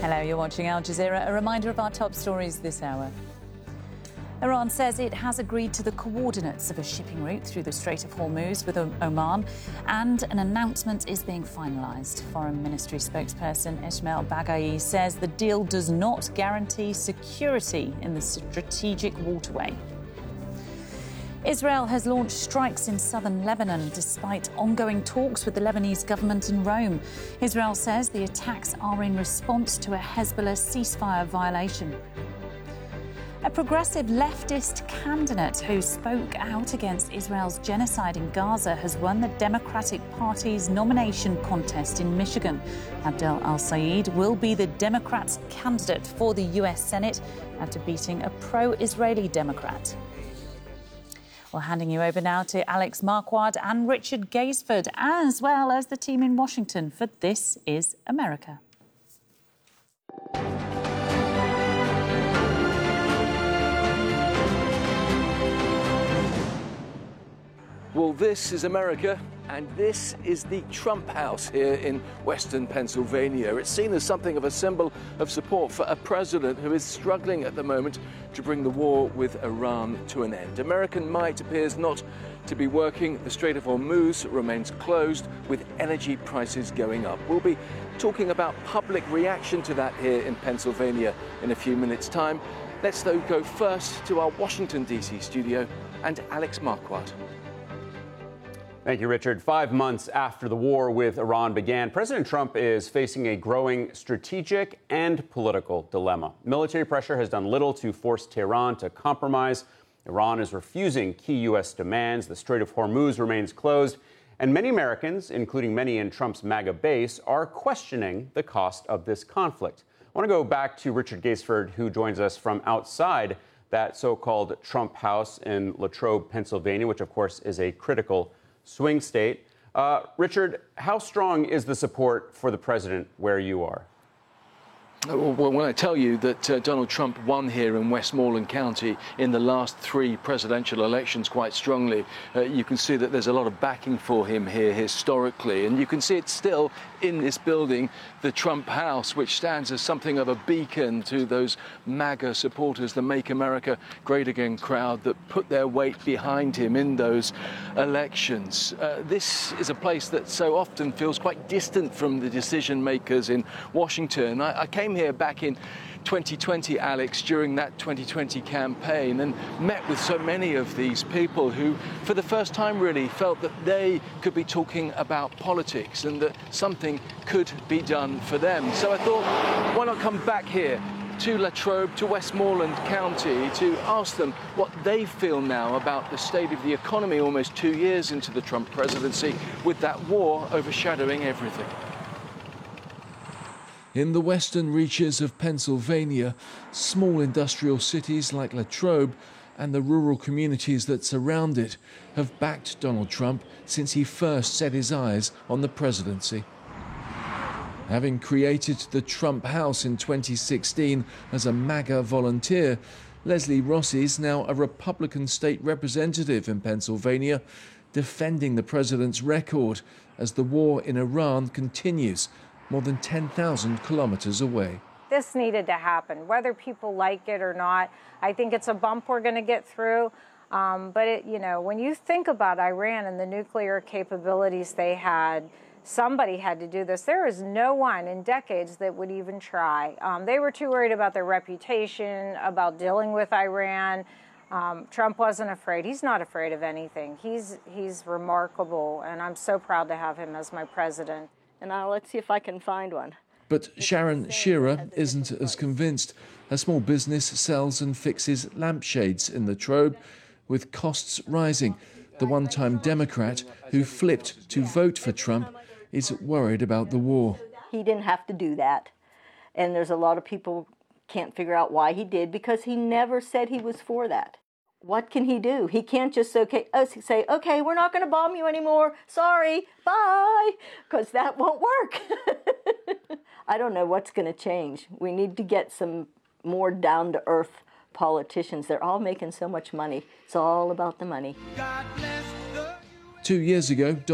Hello, you're watching Al Jazeera. A reminder of our top stories this hour. Iran says it has agreed to the coordinates of a shipping route through the Strait of Hormuz with Oman, and an announcement is being finalised. Foreign Ministry spokesperson Ismail Baghai says the deal does not guarantee security in the strategic waterway. Israel has launched strikes in southern Lebanon despite ongoing talks with the Lebanese government in Rome. Israel says the attacks are in response to a Hezbollah ceasefire violation. A progressive leftist candidate who spoke out against Israel's genocide in Gaza has won the Democratic Party's nomination contest in Michigan. Abdel Al-Sayed will be the Democrats' candidate for the US Senate after beating a pro-Israeli Democrat. Well, handing you over now to Alex Marquardt and Richard Gaisford, as well as the team in Washington for This Is America. Well, this is America, and this is the Trump House here in western Pennsylvania. It's seen as something of a symbol of support for a president who is struggling at the moment to bring the war with Iran to an end. American might appears not to be working. The Strait of Hormuz remains closed, with energy prices going up. We'll be talking about public reaction to that here in Pennsylvania in a few minutes' time. Let's, though, go first to our Washington, D.C. studio and Alex Marquardt. Thank you, Richard. 5 months after the war with Iran began, President Trump is facing a growing strategic and political dilemma. Military pressure has done little to force Tehran to compromise. Iran is refusing key U.S. demands. The Strait of Hormuz remains closed. And many Americans, including many in Trump's MAGA base, are questioning the cost of this conflict. I want to go back to Richard Gaisford, who joins us from outside that so-called Trump House in Latrobe, Pennsylvania, which, of course, is a critical swing state. Richard, how strong is the support for the president where you are? Well, when I tell you that Donald Trump won here in Westmoreland County in the last 3 presidential elections quite strongly, you can see that there's a lot of backing for him here historically. And you can see it still in this building, the Trump House, which stands as something of a beacon to those MAGA supporters, the Make America Great Again crowd that put their weight behind him in those elections. This is a place that so often feels quite distant from the decision makers in Washington. I came here back in 2020, Alex, during that 2020 campaign, and met with so many of these people who, for the first time, really felt that they could be talking about politics and that something could be done for them. So I thought, why not come back here to Latrobe, to Westmoreland County, to ask them what they feel now about the state of the economy almost 2 years into the Trump presidency, with that war overshadowing everything. In the western reaches of Pennsylvania, small industrial cities like Latrobe and the rural communities that surround it have backed Donald Trump since he first set his eyes on the presidency. Having created the Trump House in 2016 as a MAGA volunteer, Leslie Rossi is now a Republican state representative in Pennsylvania, defending the president's record as the war in Iran continues more than 10,000 kilometers away. This needed to happen, whether people like it or not. I think it's a bump we're going to get through. But when you think about Iran and the nuclear capabilities they had, somebody had to do this. There is no one in decades that would even try. They were too worried about their reputation, about dealing with Iran. Trump wasn't afraid. He's not afraid of anything. He's remarkable, and I'm so proud to have him as my president. And let's see if I can find one. But Sharon Shearer isn't as convinced. Her small business sells and fixes lampshades in Latrobe, with costs rising. The one-time Democrat who flipped to vote for Trump is worried about the war. He didn't have to do that. And there's a lot of people can't figure out why he did, because he never said he was for that. What can he do? He can't just say, okay, we're not going to bomb you anymore. Sorry, bye, because that won't work. I don't know what's going to change. We need to get some more down-to-earth politicians. They're all making so much money. It's all about the money. 2 years ago,